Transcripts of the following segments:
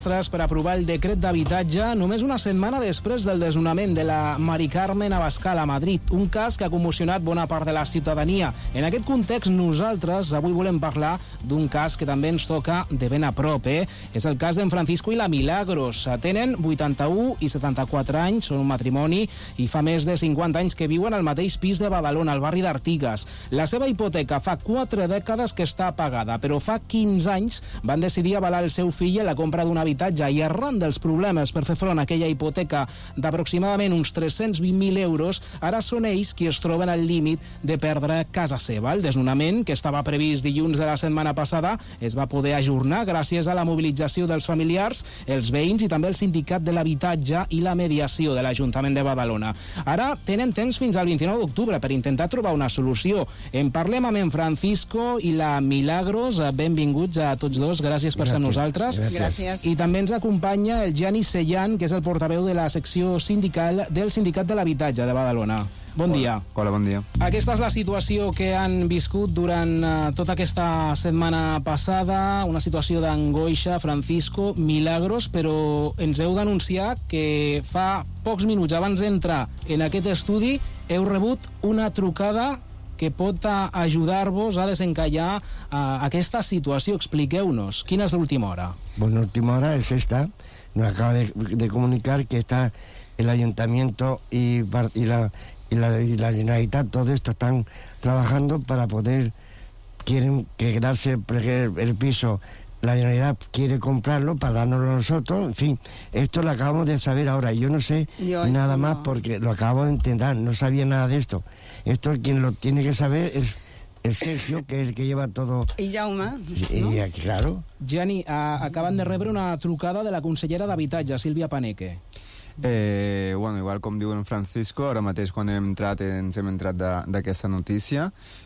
Per aprovar el decret d'habitatge només una setmana després del desnonament de la Mari Carmen Abascal a Madrid, un cas que ha commocionat bona part de la ciutadania. En aquest context, nosaltres avui volem parlar d'un cas que també ens toca de ben a prop. És el cas d'en Francisco i la Milagros. Tenen 81 i 74 anys, són un matrimoni i fa més de 50 anys que viuen al mateix pis de Badalona, al barri d'Artigas. La seva hipoteca fa 4 dècades que està pagada, però fa 15 anys van decidir avalar el seu fill en la compra d'un habitatge i arran dels problemes per fer front a aquella hipoteca d'aproximadament uns 320.000 euros, ara són ells qui es troben al límit de perdre casa seva. El desnonament, que estava previst dilluns de la setmana passada, es va poder ajornar gràcies a la mobilització dels familiars, els veïns i també el sindicat de l'habitatge i la mediació de l'Ajuntament de Badalona. Ara tenen temps fins al 29 d'octubre per intentar trobar una solució. En parlem amb en Francisco i la Milagros. Benvinguts a tots dos, gràcies per ser amb nosaltres. Gràcies. I també ens acompanya el Gianni Sellan, que és el portaveu de la secció sindical del Sindicat de l'Habitatge de Badalona. Bon dia. Hola, bon dia. Aquesta és la situació que han viscut durant tota aquesta setmana passada, una situació d'angoixa, Francisco, Milagros, però ens heu d'anunciar que fa pocs minuts abans d'entrar en aquest estudi heu rebut una trucada que pot ajudar-vos a desencallar aquesta situació. Expliqueu-nos, quina és l'última hora? Bueno, última hora es esta. Nos acaba de comunicar que está el ayuntamiento y la Generalitat, todo esto están trabajando para poder, quieren quedarse el piso. La Generalitat quiere comprarlo para dárnoslo a nosotros. En fin, esto lo acabamos de saber ahora. Yo no sé nada más porque lo acabo de entender. No sabía nada de esto. Esto quien lo tiene que saber es el Sergio, que es el que lleva todo. I Jaume, ¿no? Y claro. Gianni, acaben de rebre una trucada de la consellera d'Habitatge, Sílvia Paneque. Bueno, igual com diu en Francisco, ara mateix quan ens hem entrat d'aquesta notícia.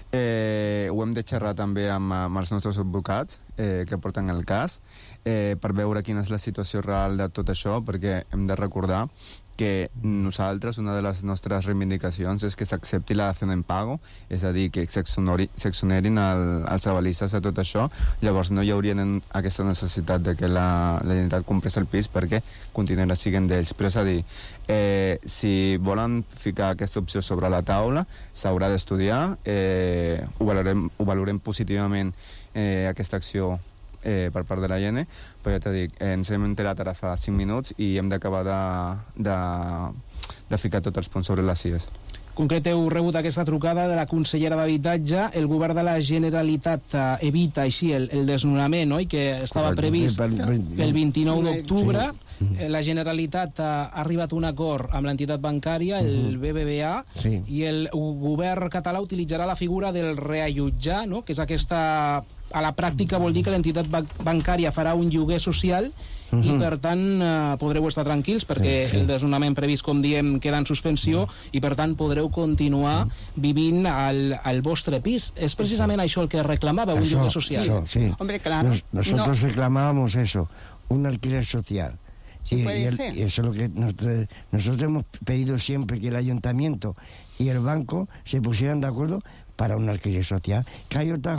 Ho hem de xerrar també amb els nostres advocats que porten el cas per veure quina és la situació real de tot això, perquè hem de recordar que nosaltres, una de les nostres reivindicacions és que s'accepti la dació en pago, és a dir, que s'exonerin els avalistes de tot això. Llavors no hi hauria aquesta necessitat de que la Generalitat comprés el pis perquè continuarà sent d'ells. Però és a dir, si volen ficar aquesta opció sobre la taula, s'haurà d'estudiar, ho valorem positivament aquesta acció per part de la Gene, però ja t'he dit, ens hem enterat ara fa 5 minuts i hem d'acabar de ficar tots els punts sobre les ies. Concret, heu rebut aquesta trucada de la consellera d'Habitatge. El govern de la Generalitat evita així el desnonament, oi? Que estava previst pel 29 d'octubre. La Generalitat ha arribat a un acord amb l'entitat bancària, el BBVA, i el govern català utilitzarà la figura del reallotjar, no? Que és aquesta... A la pràctica vol dir que l'entitat bancària farà un lloguer social i, per tant, podreu estar tranquils perquè el desnonament previst, com diem, queda en suspensió i, per tant, podreu continuar vivint al vostre pis. És precisament això el que reclamàveu, un lloguer social. Sí. Hombre, claro. Nosotros reclamábamos eso, un alquiler social. Sí, puede ser. Y eso es lo que nosotros hemos pedido siempre, que el ayuntamiento y el banco se pusieran de acuerdo para un alquiler social. Que hay otras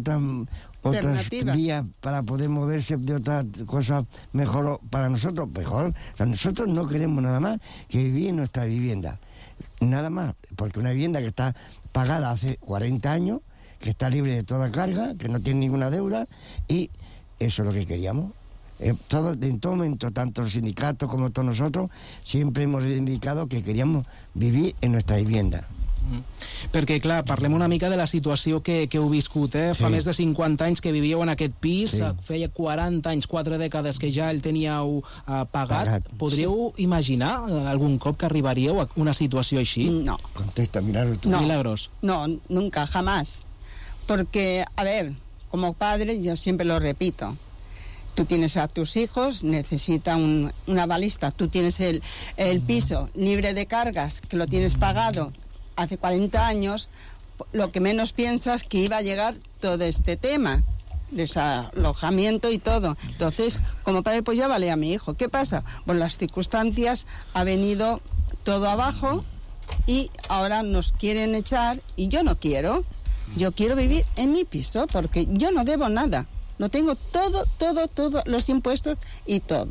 vías para poder moverse de otras cosas mejor para nosotros. Mejor. O sea, nosotros no queremos nada más que vivir en nuestra vivienda. Nada más, porque una vivienda que está pagada hace 40 años, que está libre de toda carga, que no tiene ninguna deuda, y eso es lo que queríamos. En todo momento, tanto los sindicatos como todos nosotros, siempre hemos indicado que queríamos vivir en nuestra vivienda. Perquè, clar, parlem una mica de la situació que heu viscut, Fa més de 50 anys que vivíeu en aquest pis, feia 40 anys, 4 dècades que ja el teníeu pagat. Podríeu imaginar algun cop que arribaríeu a una situació així? No. Contesta, Milagros. Milagros. No, nunca, jamás. Porque, a ver, como padre, yo siempre lo repito, tú tienes a tus hijos, necesita una balista, tú tienes el piso libre de cargas, que lo tienes pagado hace 40 años, lo que menos piensas que iba a llegar todo este tema, desalojamiento y todo. Entonces, como padre, pues ya vale a mi hijo. ¿Qué pasa? Pues las circunstancias ha venido todo abajo y ahora nos quieren echar y yo no quiero. Yo quiero vivir en mi piso porque yo no debo nada. Lo tengo todo, los impuestos y todo.